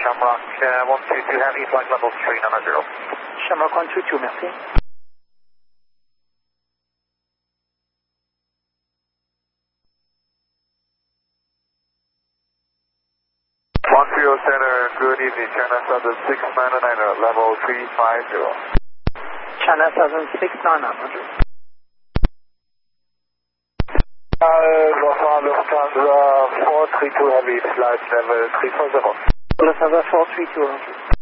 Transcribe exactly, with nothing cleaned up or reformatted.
Shamrock uh, one two two Heavy, flight level three nine zero. Shamrock one two two, merci. one zero Center, good evening, China Southern six nine nine, level three five zero. China Southern six nine nine. Uh, bonsoir, Lufthansa four three two Heavy, flight level three four zero. Lufthansa four three two.